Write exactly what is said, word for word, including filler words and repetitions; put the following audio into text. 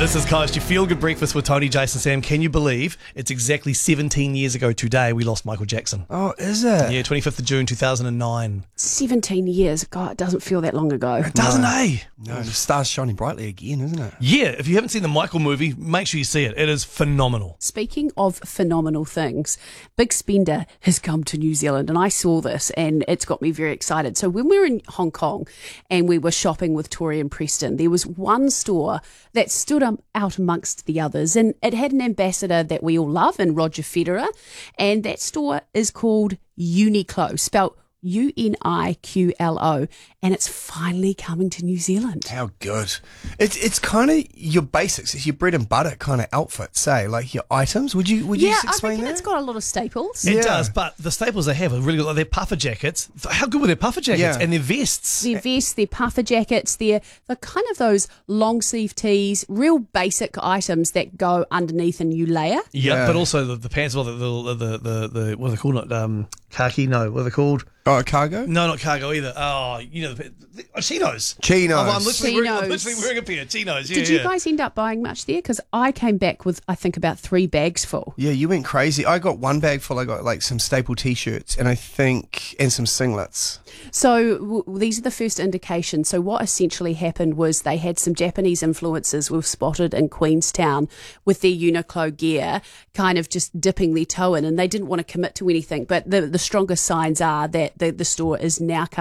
This is Coast, your feel-good breakfast with Tony, Jason, Sam. Can you believe it's exactly seventeen years ago today we lost Michael Jackson? Oh, is it? Yeah, twenty-fifth of June two thousand nine. seventeen years. God, it doesn't feel that long ago. It doesn't, No. eh? No, the star's shining brightly again, isn't it? Yeah, if you haven't seen the Michael movie, make sure you see it. It is phenomenal. Speaking of phenomenal things, Big Spender has come to New Zealand, and I saw this and it's got me very excited. So when we were in Hong Kong and we were shopping with Tori and Preston, there was one store that stood up out amongst the others, and it had an ambassador that we all love in Roger Federer, and that store is called Uniqlo, spelt U N I Q L O, and it's finally coming to New Zealand. How good. It's it's kind of your basics. It's your bread and butter kind of outfit, say, like your items. Would you would you Yeah, just I explain reckon that? it's got a lot of staples. It Yeah. does, but the staples they have are really good. Like their puffer jackets. How good were their puffer jackets? Yeah. And their vests? Their vests, their puffer jackets, their the kind of those long sleeve tees, real basic items that go underneath and you layer. Yeah, Yeah. but also the, the pants, well, the, the, the, the, the, what are they called? Um, khaki? No, what are they called? Oh, cargo? No, not cargo either. Oh, you know, the, the, oh, chinos. Chinos. Oh, I'm, literally wearing, I'm Chinos. literally wearing a pair of chinos. Yeah, Did yeah. you guys end up buying much there? Because I came back with, I think, about three bags full. Yeah, you went crazy. I got one bag full. I got like some staple t-shirts and I think, and some singlets. So w- these are the first indications. So what essentially happened was they had some Japanese influencers were spotted in Queenstown with their Uniqlo gear, kind of just dipping their toe in, and they didn't want to commit to anything. But the, the strongest signs are that the, the store is now coming